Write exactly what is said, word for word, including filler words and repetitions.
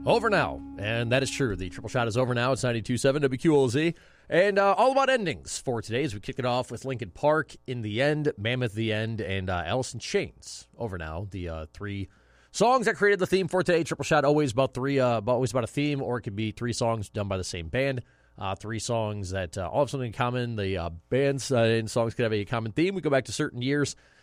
Over now, and that is true. The Triple Shot is over now. It's ninety-two point seven W Q L Z. And uh, all about endings for today as we kick it off with Linkin Park in the end, Mammoth the end, and uh, Alice in Chains. Over now, the uh, three songs that created the theme for today. Triple Shot always about three, uh, always about a theme, or it could be three songs done by the same band. Uh, three songs that uh, all have something in common. The uh, bands uh, and songs could have a common theme. We go back to certain years